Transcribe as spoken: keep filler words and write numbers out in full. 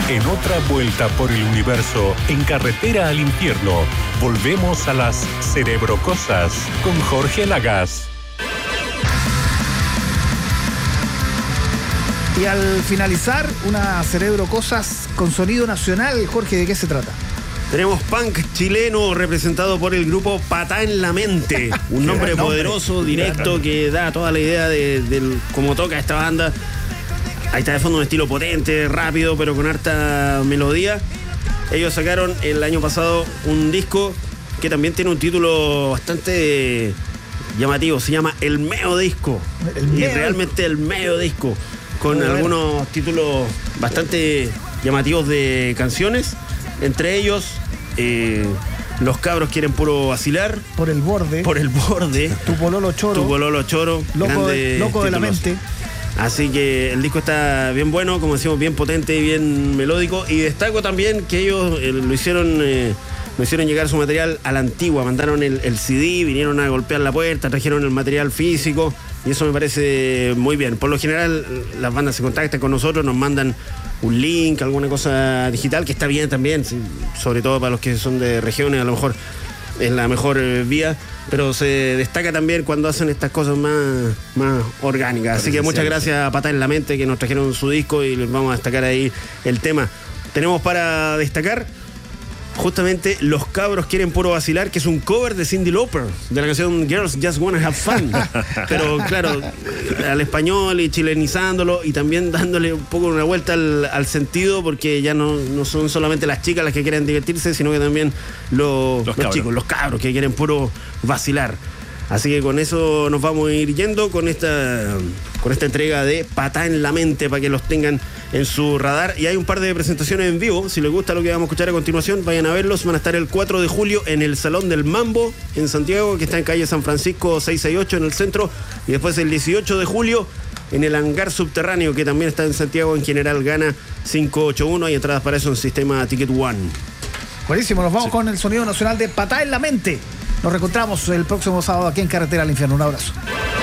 En otra vuelta por el universo, en carretera al infierno, volvemos a las Cerebrocosas con Jorge Lagas. Y al finalizar, una Cerebrocosas con sonido nacional. Jorge, ¿de qué se trata? Tenemos punk chileno representado por el grupo Patá en la Mente. Un nombre poderoso, directo, que da toda la idea de, de cómo toca esta banda. Ahí está de fondo un estilo potente, rápido, pero con harta melodía. Ellos sacaron el año pasado un disco que también tiene un título bastante llamativo. Se llama El Meo Disco. El y meo. realmente el Meo Disco. Con algunos títulos bastante llamativos de canciones. Entre ellos, eh, Los Cabros Quieren Puro Vacilar. Por el Borde. Por el Borde. Tu Pololo Choro. Tu Pololo Choro. Loco, de, loco de la Mente. Así que el disco está bien bueno, como decimos, bien potente, bien melódico. Y destaco también que ellos eh, lo hicieron eh, lo hicieron llegar su material a la antigua. Mandaron el, el C D, vinieron a golpear la puerta, trajeron el material físico. Y eso me parece muy bien. Por lo general, las bandas se contactan con nosotros, nos mandan un link, alguna cosa digital, que está bien también, sobre todo para los que son de regiones, a lo mejor es la mejor vía, pero se destaca también cuando hacen estas cosas más, más orgánicas. Así que muchas gracias a Patá en la Mente, que nos trajeron su disco y les vamos a destacar ahí el tema. Tenemos para destacar justamente Los Cabros Quieren Puro Vacilar, que es un cover de Cyndi Lauper, de la canción Girls Just Wanna Have Fun. Pero claro, al español y chilenizándolo y también dándole un poco una vuelta al, al sentido, porque ya no, no son solamente las chicas las que quieren divertirse, sino que también lo, los, los chicos, los cabros que quieren puro vacilar. Así que con eso nos vamos a ir yendo con esta, con esta entrega de Patá en la Mente, para que los tengan en su radar. Y hay un par de presentaciones en vivo. Si les gusta lo que vamos a escuchar a continuación, vayan a verlos. Van a estar el cuatro de julio en el Salón del Mambo en Santiago, que está en calle San Francisco seiscientos sesenta y ocho en el centro. Y después el dieciocho de julio en el Hangar Subterráneo, que también está en Santiago, en General Gana quinientos ochenta y uno. Hay entradas para eso en sistema Ticket One. Buenísimo, nos vamos sí. con el sonido nacional de Patá en la Mente. Nos reencontramos el próximo sábado aquí en Carretera al Infierno. Un abrazo.